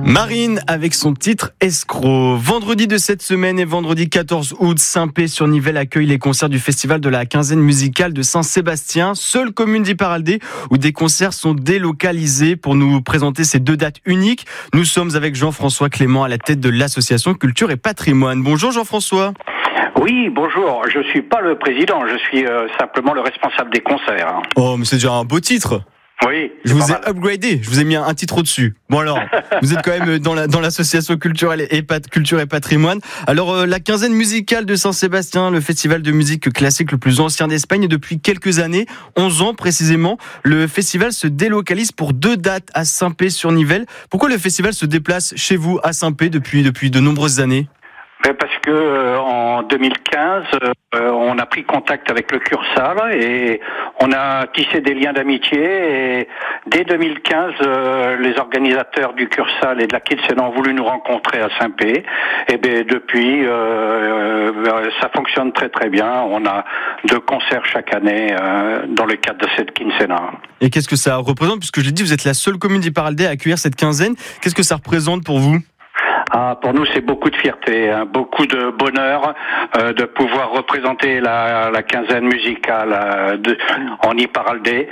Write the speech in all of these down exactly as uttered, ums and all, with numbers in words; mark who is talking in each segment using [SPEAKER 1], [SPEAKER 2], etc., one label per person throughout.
[SPEAKER 1] Marine avec son titre Escroc. Vendredi de cette semaine et vendredi quatorze août, Saint-Pé-sur-Nivelle accueille les concerts du festival de la quinzaine musicale de Saint-Sébastien, seule commune d'Iparaldé où des concerts sont délocalisés. Pour nous présenter ces deux dates uniques, nous sommes avec Jean-François Clément à la tête de l'association Culture et Patrimoine. Bonjour Jean-François.
[SPEAKER 2] Oui, bonjour. Je suis pas le président, je suis euh, simplement le responsable des concerts.
[SPEAKER 1] Oh, mais c'est déjà un beau titre.
[SPEAKER 2] Oui.
[SPEAKER 1] Je vous ai upgradé, je vous ai mis un, un titre au-dessus. Bon alors, vous êtes quand même dans, la, dans l'association culturelle et, Pat, Culture et Patrimoine. Alors euh, la quinzaine musicale de Saint-Sébastien, le festival de musique classique le plus ancien d'Espagne, et depuis quelques années, onze ans précisément, le festival se délocalise pour deux dates à Saint-Pé-sur-Nivelle. Pourquoi le festival se déplace chez vous à Saint-Pé depuis, depuis de nombreuses années ?
[SPEAKER 2] Parce que euh, en deux mille quinze, euh, on a pris contact avec le Cursal et on a tissé des liens d'amitié. Et dès deux mille quinze, euh, les organisateurs du Cursal et de la Kilsen ont voulu nous rencontrer à Saint-Pé. Et bien depuis, euh, euh, ça fonctionne très très bien. On a deux concerts chaque année euh, dans le cadre de cette quinzaine.
[SPEAKER 1] Et qu'est-ce que ça représente ? Puisque je l'ai dit, vous êtes la seule commune d'Iparaldé à accueillir cette quinzaine. Qu'est-ce que ça représente pour vous ?
[SPEAKER 2] Ah, pour nous, c'est beaucoup de fierté, hein, beaucoup de bonheur euh, de pouvoir représenter la, la quinzaine musicale euh, de, en Iparaldé.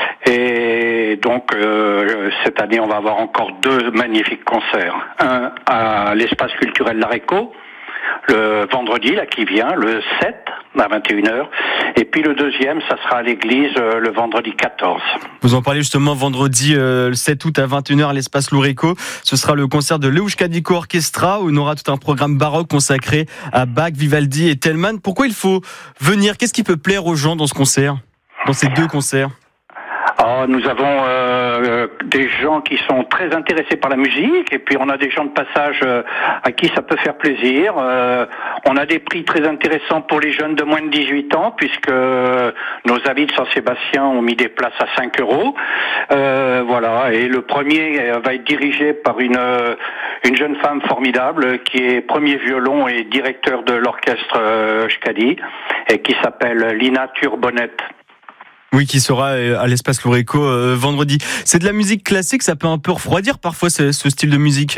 [SPEAKER 2] Et donc, euh, cette année, on va avoir encore deux magnifiques concerts. Un à l'espace culturel L'Aréco, le vendredi, là, qui vient, le sept, à vingt et une heures. Et puis le deuxième, ça sera à l'église euh, le vendredi quatorze.
[SPEAKER 1] Vous en parlez justement vendredi euh, le sept août à vingt et une heures à l'espace L'Aréco. Ce sera le concert de l'Euskadiko Orchestra où on aura tout un programme baroque consacré à Bach, Vivaldi et Telemann. Pourquoi il faut venir ? Qu'est-ce qui peut plaire aux gens dans ce concert, dans ces deux concerts ?
[SPEAKER 2] Oh, nous avons euh, des gens qui sont très intéressés par la musique et puis on a des gens de passage euh, à qui ça peut faire plaisir. Euh, on a des prix très intéressants pour les jeunes de moins de dix-huit ans puisque euh, nos amis de Saint-Sébastien ont mis des places à cinq euros. Euh, voilà, et le premier va être dirigé par une euh, une jeune femme formidable qui est premier violon et directeur de l'orchestre euh, Euskadi et qui s'appelle Lina Turbonnette.
[SPEAKER 1] Oui, qui sera à l'espace L'Aréco euh, vendredi. C'est de la musique classique, ça peut un peu refroidir parfois ce, ce style de musique.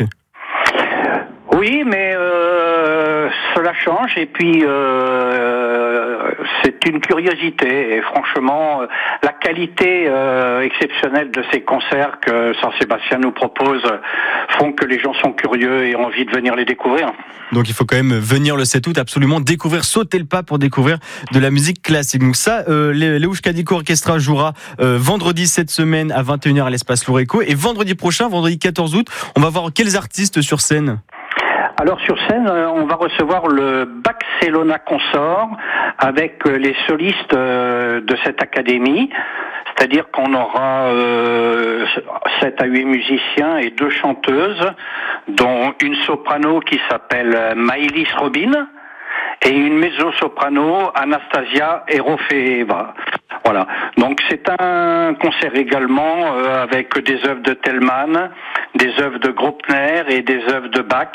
[SPEAKER 2] Oui, mais euh, cela change et puis euh, c'est une curiosité. Et franchement, la qualité euh, exceptionnelle de ces concerts que Saint-Sébastien nous propose font que les gens sont curieux et ont envie de venir les découvrir.
[SPEAKER 1] Donc il faut quand même venir le sept août, absolument découvrir, sauter le pas pour découvrir de la musique classique. Donc ça, euh, l'Euskadiko Orchestra jouera euh, vendredi cette semaine à vingt et une heures à l'espace L'Aréco. Et vendredi prochain, vendredi quatorze août, on va voir quels artistes sur scène ?
[SPEAKER 2] Alors sur scène, on va recevoir le Barcelona Consort avec les solistes de cette académie. C'est-à-dire qu'on aura euh, sept à huit musiciens et deux chanteuses, dont une soprano qui s'appelle Maïlis Robin et une mezzo-soprano Anastasia Erofeeva. Voilà. Donc c'est un concert également euh, avec des œuvres de Telemann, des œuvres de Graupner et des œuvres de Bach.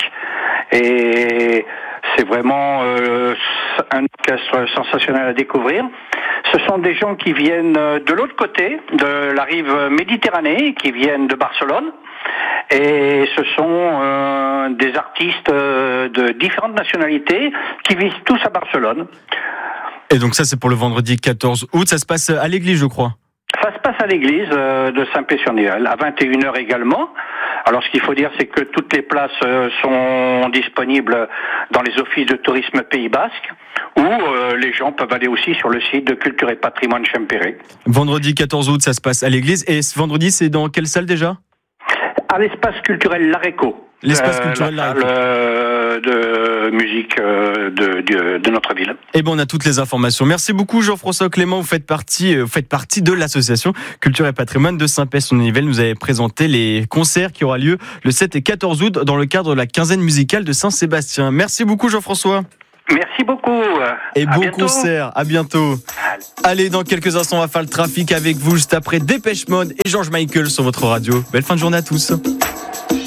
[SPEAKER 2] Et c'est vraiment euh, un orchestre sensationnel à découvrir. Ce sont des gens qui viennent de l'autre côté, de la rive Méditerranée, qui viennent de Barcelone. Et ce sont euh, des artistes euh, de différentes nationalités qui vivent tous à Barcelone.
[SPEAKER 1] Et donc ça, c'est pour le vendredi quatorze août. Ça se passe à l'église, je crois.
[SPEAKER 2] Ça se passe à l'église euh, de Saint-Pé-sur-Nivelle, à vingt et une heures également. Alors ce qu'il faut dire, c'est que toutes les places euh, sont disponibles dans les offices de tourisme Pays Basque, ou euh, les gens peuvent aller aussi sur le site de Culture et Patrimoine Chempéré.
[SPEAKER 1] Vendredi quatorze août, ça se passe à l'église. Et ce vendredi, c'est dans quelle salle déjà ?
[SPEAKER 2] À l'espace culturel L'Aréco.
[SPEAKER 1] L'espace culturel
[SPEAKER 2] la
[SPEAKER 1] L'Aréco.
[SPEAKER 2] Salle de musique de, de, de notre ville.
[SPEAKER 1] Eh ben, on a toutes les informations. Merci beaucoup Jean-François Clément. Vous faites partie, vous faites partie de l'association Culture et Patrimoine de Saint-Pé-sur-Nivelle. Nous avez présenté les concerts qui aura lieu le sept et quatorze août dans le cadre de la quinzaine musicale de Saint-Sébastien. Merci beaucoup Jean-François.
[SPEAKER 2] Merci beaucoup.
[SPEAKER 1] Et
[SPEAKER 2] à
[SPEAKER 1] bon
[SPEAKER 2] bientôt.
[SPEAKER 1] concert. À bientôt. Allez, dans quelques instants, on va faire le trafic avec vous juste après Dépêche Mode et George Michael sur votre radio. Belle fin de journée à tous.